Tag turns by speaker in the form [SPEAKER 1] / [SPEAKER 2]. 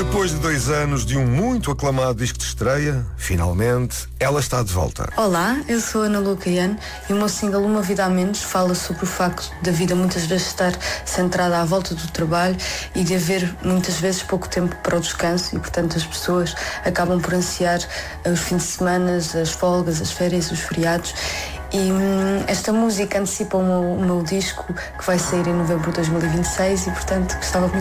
[SPEAKER 1] Depois de 2 anos de um muito aclamado disco de estreia, finalmente ela está de volta.
[SPEAKER 2] Olá, eu sou a Ana Lucaiano e o meu single Uma Vida a Menos fala sobre o facto da vida muitas vezes estar centrada à volta do trabalho e de haver muitas vezes pouco tempo para o descanso e, portanto, as pessoas acabam por ansiar os fins de semana, as folgas, as férias, os feriados. E esta música antecipa o meu disco que vai sair em novembro de 2026 e, portanto, gostava muito